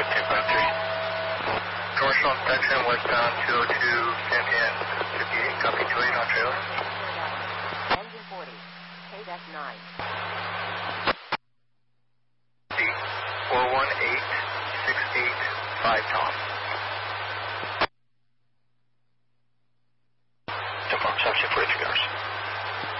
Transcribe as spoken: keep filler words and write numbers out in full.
fifteen five three. Commercial inspection westbound two oh two, Santan fifty-eight, copy two eight on trailer. Engine forty, K nine. four one eight six eight five Tom. Confirm, subject for A three hours.